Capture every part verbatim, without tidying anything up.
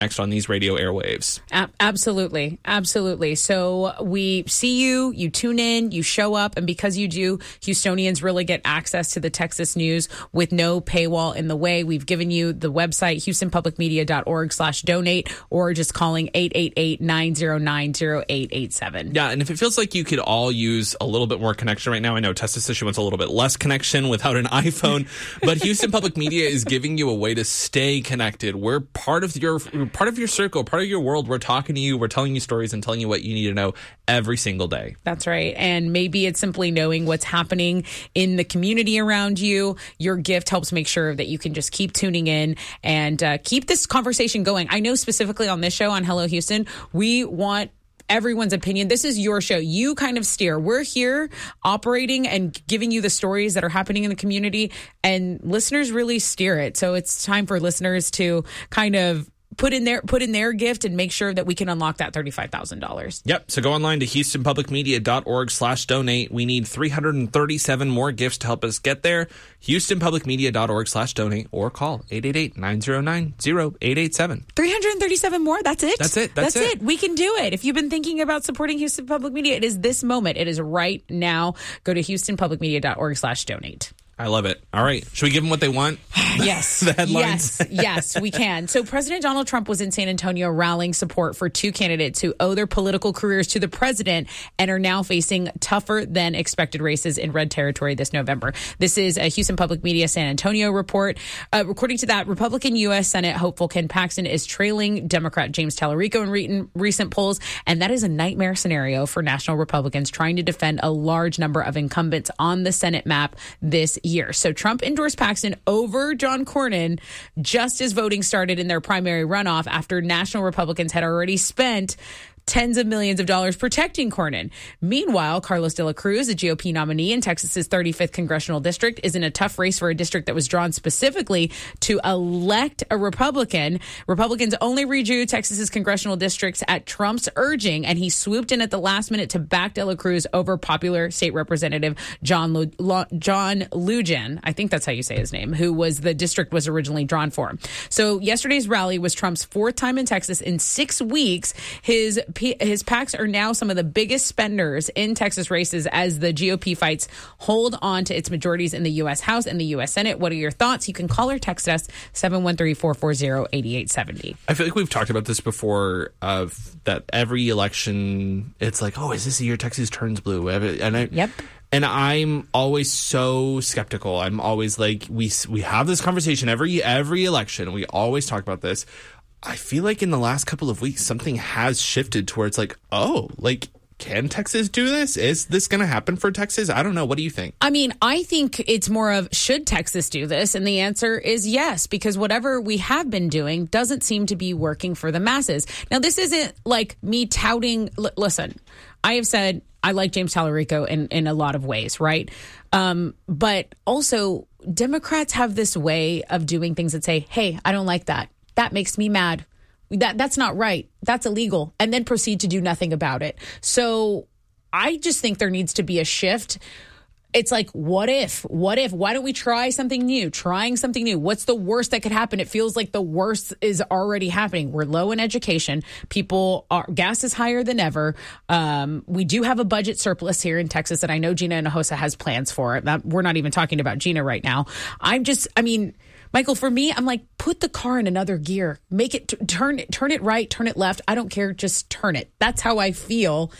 next on these radio airwaves. A- absolutely. Absolutely. So we see you, you tune in, you show up, and because you do, Houstonians really get access to the Texas news with no paywall in the way. We've given you the website, houston public media dot org slash donate, or just calling eight eight eight, nine zero nine, zero eight eight seven. Yeah, and if it feels like you could all use a little bit more connection right now, I know Texas Issue wants a little bit less connection without an iPhone, but Houston Public Media is giving you a way to stay connected. We're part of your part of your circle, part of your world. We're talking to you, we're telling you stories and telling you what you need to know every single day. That's right. And maybe it's simply knowing what's happening in the community around you. Your gift helps make sure that you can just keep tuning in and uh, keep this conversation going. I know specifically on this show on Hello Houston, we want everyone's opinion. This is your show. You kind of steer. We're here operating and giving you the stories that are happening in the community, and listeners really steer it. So it's time for listeners to kind of put in their put in their gift and make sure that we can unlock that thirty-five thousand dollars. Yep. So go online to houston public media dot org slash donate. We need three hundred thirty-seven more gifts to help us get there. houston public media dot org slash donate, or call eight eight eight, nine zero nine, zero eight eight seven. three hundred thirty-seven more? That's it? That's it. That's, That's it. it. We can do it. If you've been thinking about supporting Houston Public Media, it is this moment. It is right now. Go to houston public media dot org slash donate. I love it. All right. Should we give them what they want? Yes. The headlines? Yes. Yes, we can. So President Donald Trump was in San Antonio rallying support for two candidates who owe their political careers to the president and are now facing tougher than expected races in red territory this November. This is a Houston Public Media San Antonio report. Uh, according to that, Republican U S Senate hopeful Ken Paxton is trailing Democrat James Tallarico in re- recent polls, and that is a nightmare scenario for national Republicans trying to defend a large number of incumbents on the Senate map this year. So Trump endorsed Paxton over John Cornyn just as voting started in their primary runoff after national Republicans had already spent tens of millions of dollars protecting Cornyn. Meanwhile, Carlos de la Cruz, a G O P nominee in Texas's thirty-fifth congressional district, is in a tough race for a district that was drawn specifically to elect a Republican. Republicans only redrew Texas's congressional districts at Trump's urging, and he swooped in at the last minute to back de la Cruz over popular state representative John Lu- Lu- John Lujan. I think that's how you say his name, who was the district was originally drawn for. So yesterday's rally was Trump's fourth time in Texas in six weeks. His His PACs are now some of the biggest spenders in Texas races as the G O P fights hold on to its majorities in the U S House and the U S Senate. What are your thoughts? You can call or text us seven one three, four four zero, eight eight seven zero. I feel like we've talked about this before, of that every election, it's like, oh, is this the year Texas turns blue? And I, Yep. And I'm always so skeptical. I'm always like, we we have this conversation every every election. We always talk about this. I feel like in the last couple of weeks, something has shifted to where it's like, oh, like, can Texas do this? Is this going to happen for Texas? I don't know. What do you think? I mean, I think it's more of, should Texas do this? And the answer is yes, because whatever we have been doing doesn't seem to be working for the masses. Now, this isn't like me touting. L- listen, I have said I like James Tallarico in, in a lot of ways, right? Um, but also, Democrats have this way of doing things that say, hey, I don't like that. That makes me mad. That that's not right. That's illegal. And then proceed to do nothing about it. So I just think there needs to be a shift. It's like, what if? What if? Why don't we try something new? Trying something new. What's the worst that could happen? It feels like the worst is already happening. We're low in education. People are, gas is higher than ever. Um, we do have a budget surplus here in Texas that I know Gina Hinojosa has plans for. That, we're not even talking about Gina right now. I'm just, I mean, Michael, for me, I'm like, put the car in another gear. Make it, t- turn it, turn it right, turn it left. I don't care. Just turn it. That's how I feel.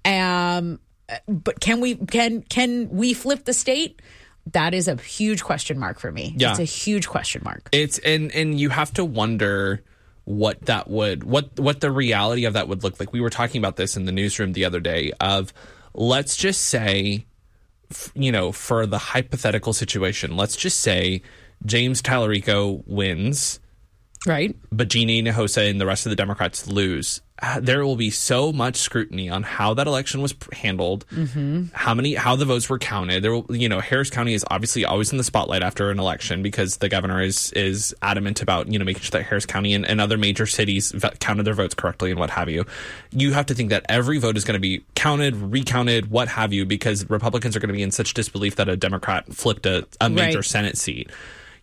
Um, but can we, can, can we flip the state? That is a huge question mark for me. Yeah. It's a huge question mark. It's, and, and you have to wonder what that would, what, what the reality of that would look like. We were talking about this in the newsroom the other day of, let's just say, you know, for the hypothetical situation, let's just say James Tallarico wins, right? But Gina Hinojosa and the rest of the Democrats lose. Uh, there will be so much scrutiny on how that election was handled, mm-hmm. how many, how the votes were counted. There will, you know, Harris County is obviously always in the spotlight after an election because the governor is is adamant about, you know, making sure that Harris County and, and other major cities v- counted their votes correctly and what have you. You have to think that every vote is going to be counted, recounted, what have you, because Republicans are going to be in such disbelief that a Democrat flipped a, a major right. Senate seat.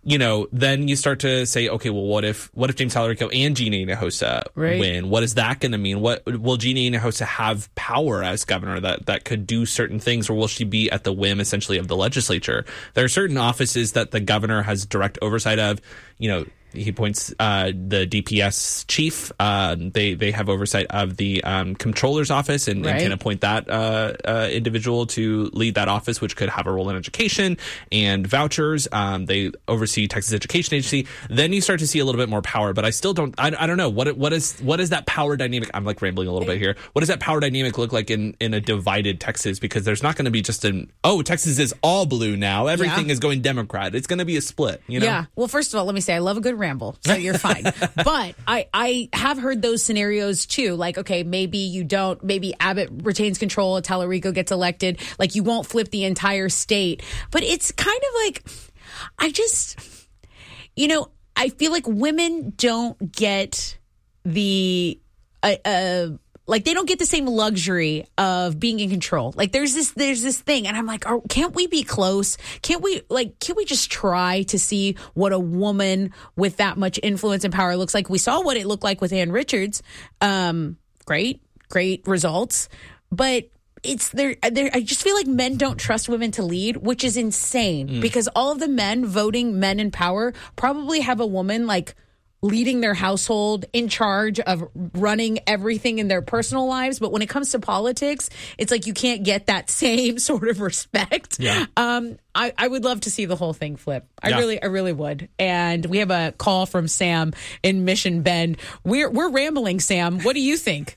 you know, then you start to say, okay, well, what if what if James Talarico and Jeannie Hinojosa right. win? What is that going to mean? What will Jeannie Hinojosa have power as governor that that could do certain things, or will she be at the whim essentially of the legislature? There are certain offices that the governor has direct oversight of. You know, he appoints uh, the D P S chief. Uh, they they have oversight of the um, comptroller's office and, right. and can appoint that uh, uh, individual to lead that office, which could have a role in education and vouchers. Um, they oversee Texas Education Agency. Then you start to see a little bit more power, but I still don't. I, I don't know what what is what is that power dynamic? I'm like rambling a little bit here. What does that power dynamic look like in in a divided Texas? Because there's not going to be just an oh Texas is all blue now. Everything yeah. is going Democrat. It's going to be a split. You know? Yeah. Well, first of all, let me say I love a good ramble, so you're fine. But I, I have heard those scenarios too. Like, okay, maybe you don't, maybe Abbott retains control, Talarico gets elected. Like, you won't flip the entire state. But it's kind of like, I just, you know, I feel like women don't get the, uh, uh like, they don't get the same luxury of being in control. Like, there's this, there's this thing, and I'm like, oh, can't we be close? Can't we, like, can't we just try to see what a woman with that much influence and power looks like? We saw what it looked like with Ann Richards. Um, great, great results, but it's there. There, I just feel like men don't trust women to lead, which is insane mm. because all of the men voting men in power probably have a woman like leading their household, in charge of running everything in their personal lives. But when it comes to politics, it's like you can't get that same sort of respect. Yeah. Um, I, I would love to see the whole thing flip. I yeah. really, I really would. And we have a call from Sam in Mission Bend. We're we're rambling, Sam. What do you think?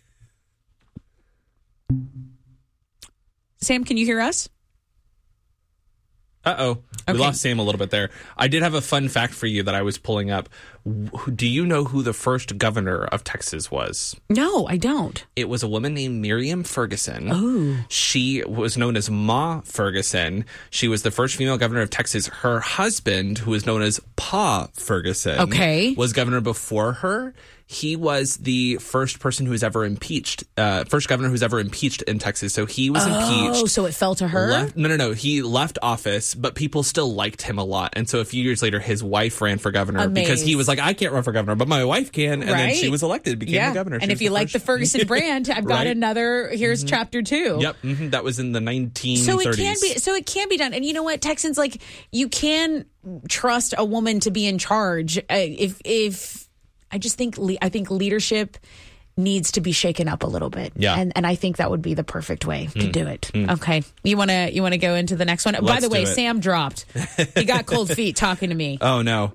Sam, can you hear us? Uh-oh. We Okay. lost Sam a little bit there. I did have a fun fact for you that I was pulling up. Do you know who the first governor of Texas was? No, I don't. It was a woman named Miriam Ferguson. Oh. She was known as Ma Ferguson. She was the first female governor of Texas. Her husband, who was known as Pa Ferguson, Okay. was governor before her. He was the first person who was ever impeached, uh, first governor who's ever impeached in Texas. So he was Oh, impeached. so it fell to her? Left, no, no, no. He left office, but people still liked him a lot. And so a few years later, his wife ran for governor Amazed. because he was like, I can't run for governor, but my wife can. And then Right. she was elected, became Yeah. the governor. She And if was you the like the first- Ferguson brand, I've got Right. another. Here's Mhm. chapter two. Yep. hmm That was in the nineteen So thirties. it can be. So it can be done. And you know what, Texans, like, you can trust a woman to be in charge. Uh, if if I just think le- I think leadership needs to be shaken up a little bit. Yeah. And and I think that would be the perfect way to Mm. do it. Mm. Okay. You want to you want to go into the next one? By Let's the way, do it. Sam dropped. He got cold feet talking to me. Oh, no.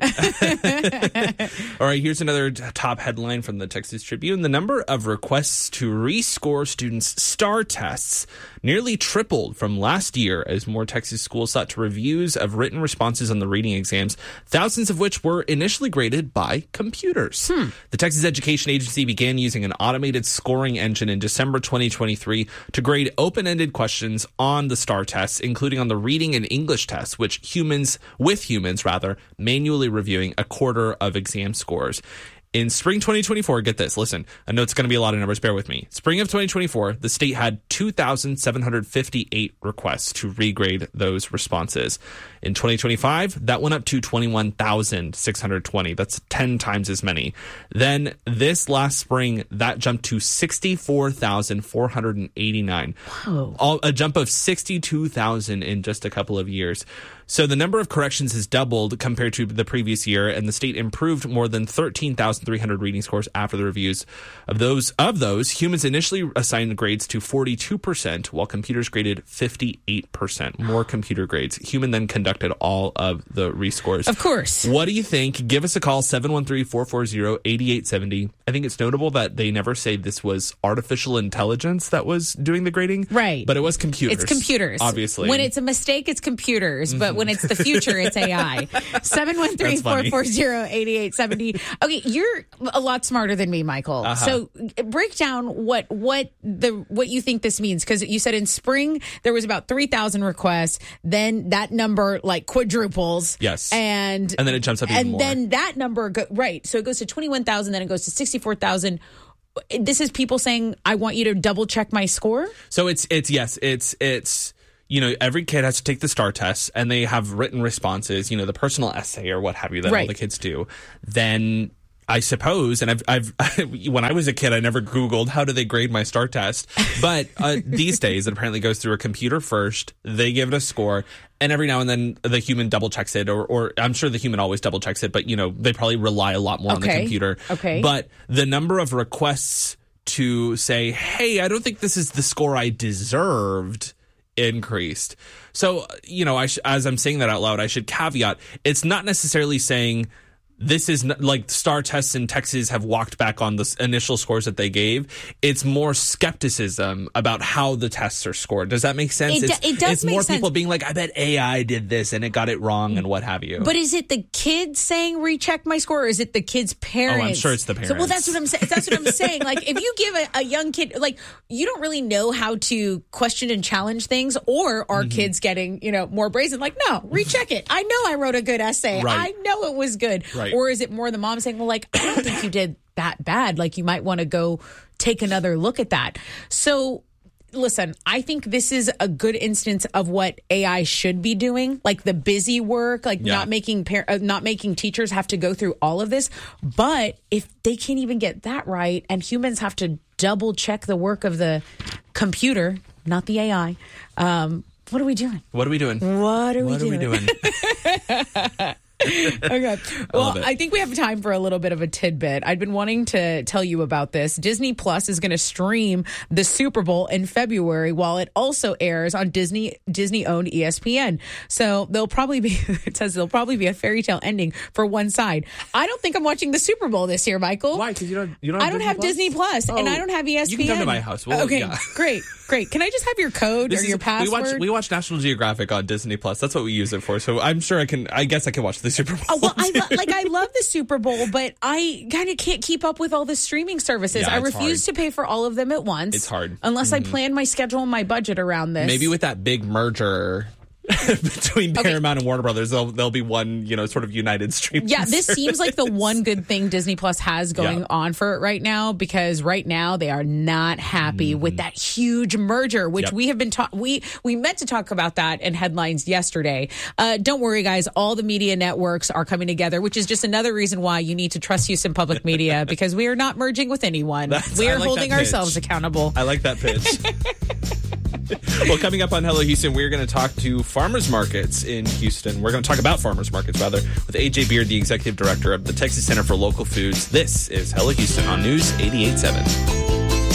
All right, here's another t- top headline from the Texas Tribune. The number of requests to rescore students' STAR tests nearly tripled from last year as more Texas schools sought to reviews of written responses on the reading exams, thousands of which were initially graded by computers. Hmm. The Texas Education Agency began using an automated scoring engine in December twenty twenty-three to grade open-ended questions on the STAR tests, including on the reading and English tests, which humans, with humans rather, manually reviewing a quarter of exam scores. In spring twenty twenty-four, get this, listen, I know it's going to be a lot of numbers, bear with me. Spring of twenty twenty-four, the state had two thousand seven hundred fifty-eight requests to regrade those responses. In twenty twenty-five, that went up to twenty-one thousand six hundred twenty. That's ten times as many. Then this last spring, that jumped to sixty-four thousand four hundred eighty-nine. Whoa. All, a jump of sixty-two thousand in just a couple of years. So the number of corrections has doubled compared to the previous year, and the state improved more than thirteen thousand three hundred reading scores after the reviews. Of those, of those, humans initially assigned grades to forty-two percent, while computers graded fifty-eight percent. More computer grades. Human then conducted all of the rescores. Of course. What do you think? Give us a call, seven one three, four four zero, eight eight seven zero. I think it's notable that they never say this was artificial intelligence that was doing the grading. Right. But it was computers. It's computers. Obviously. When it's a mistake, it's computers. But when it's the future, it's A I. seven one three, four four zero, eight eight seven zero. Okay, you're a lot smarter than me, Michael. Uh-huh. So break down what what the what you think this means. Because you said in spring, there was about three thousand requests. Then that number, like, quadruples. Yes. And, And then it jumps up even and more. then that number, go, right. So it goes to twenty-one thousand, then it goes to sixty-four thousand. This is people saying, I want you to double check my score? So it's it's yes, it's it's you know, every kid has to take the STAR test and they have written responses, you know, the personal essay or what have you that right. all the kids do, then I suppose, and I've, I've, when I was a kid, I never Googled how do they grade my STAR test. But uh, these days, it apparently goes through a computer first. They give it a score, and every now and then the human double checks it, or, or I'm sure the human always double checks it. But you know, they probably rely a lot more okay. on the computer. Okay. But the number of requests to say, "Hey, I don't think this is the score I deserved," increased. So you know, I sh- as I'm saying that out loud, I should caveat: it's not necessarily saying. This is not, like STAR tests in Texas have walked back on the initial scores that they gave. It's more skepticism about how the tests are scored. Does that make sense? It, it's, do, it does it's make more sense. people being like, I bet A I did this and it got it wrong and what have you. But is it the kids saying recheck my score, or is it the kids' parents? Oh, I'm sure it's the parents. So, well, that's what I'm saying. That's what I'm saying. Like, if you give a, a young kid, like, you don't really know how to question and challenge things, or are mm-hmm. kids getting, you know, more brazen? Like, no, recheck it. I know I wrote a good essay. Right. I know it was good. Right. Or is it more the mom saying, well, like, I don't think you did that bad. Like, you might want to go take another look at that. So, listen, I think this is a good instance of what A I should be doing, like the busy work, like yeah. not making par- uh, not making teachers have to go through all of this. But if they can't even get that right, and humans have to double check the work of the computer, not the A I, um, what are we doing? What are we doing? What are what we are doing? we doing? Okay. Well, I, I think we have time for a little bit of a tidbit. I'd been wanting to tell you about this. Disney Plus is going to stream the Super Bowl in February, while it also airs on Disney Disney owned E S P N. So there'll probably be it says there'll probably be a fairy tale ending for one side. I don't think I'm watching the Super Bowl this year, Michael. Why? Because you don't you don't. Have I don't Disney have Plus? Disney Plus, oh, and I don't have E S P N. You can come to my house. Well, okay, yeah. great, great. Can I just have your code This or is, your password? We watch we watch National Geographic on Disney Plus. That's what we use it for. So I'm sure I can. I guess I can watch the Super Bowl. Oh, well, I lo- like I love the Super Bowl, but I kind of can't keep up with all the streaming services. Yeah, I it's refuse hard. to pay for all of them at once. It's hard. Unless Mm-hmm. I plan my schedule and my budget around this. Maybe with that big merger between Paramount okay. and Warner Brothers, there'll, there'll be one, you know, sort of united streaming Yeah, this service. seems like the one good thing Disney Plus has going yeah. on for it right now, because right now they are not happy mm-hmm. with that huge merger, which yep. we have been talk we we meant to talk about that in headlines yesterday. Uh, don't worry, guys, all the media networks are coming together, which is just another reason why you need to trust Houston Public Media, because we are not merging with anyone. That's, we are like holding ourselves accountable. I like that pitch. Well, coming up on Hello Houston, we're going to talk to farmers markets in Houston. We're going to talk about farmers markets, rather, with A J Beard, the executive director of the Texas Center for Local Foods. This is Hello Houston on News eighty-eight point seven.